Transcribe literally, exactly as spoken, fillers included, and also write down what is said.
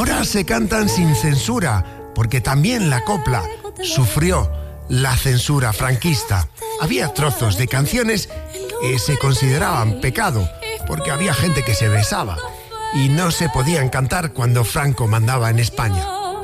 Ahora se cantan sin censura, porque también la copla sufrió la censura franquista. Había trozos de canciones que se consideraban pecado, porque había gente que se besaba y no se podían cantar cuando Franco mandaba en España.